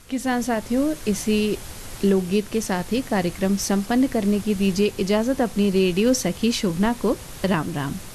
किसान साथियों, इसी लोकगीत के साथ ही कार्यक्रम संपन्न करने की दीजिए इजाजत अपनी रेडियो सखी शोभना को। राम राम।